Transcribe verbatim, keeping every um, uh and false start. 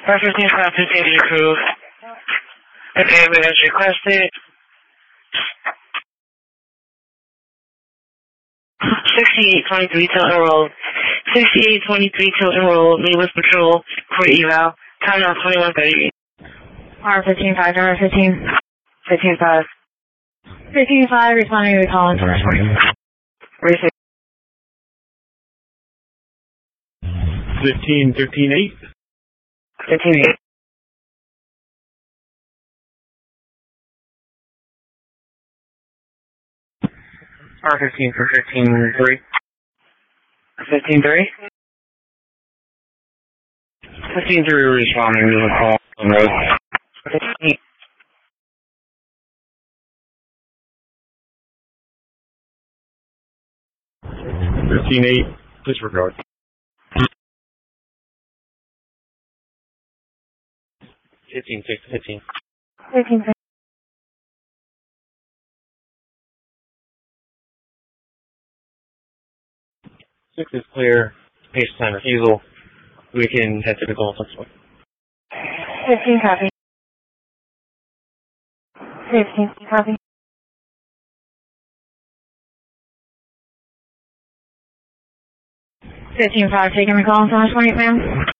Car fifteen five fifteen to approve. Okay, but as requested. sixty-eight twenty-three Tilton Road. sixty-eight twenty-three Tilton Road, Lewis Patrol, for eval. Time now twenty-one thirty. R fifteen five, R fifteen. fifteen five. fifteen five, responding to the call in for Receive. fifteen, fifteen, eight. fifteen eight. R fifteen for fifteen three. fifteen three. fifteen three responding to the call on the road. fifteen. fifteen, eight. Disregard. fifteen six, fifteen. fifteen six. Six is clear. Pace time refusal. We can head to the goal subsequent. fifteen copy. fifteen copy. fifteen five, taking the call in for twenty, ma'am.